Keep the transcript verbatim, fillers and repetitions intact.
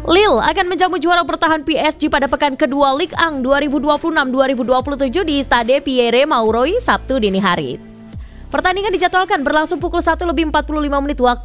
Lille akan menjamu juara bertahan P S G pada pekan kedua Ligue satu dua ribu dua puluh enam dua ribu dua puluh tujuh di Stade Pierre Mauroy Sabtu dini hari. Pertandingan dijadwalkan berlangsung pukul satu lebih empat puluh lima menit waktu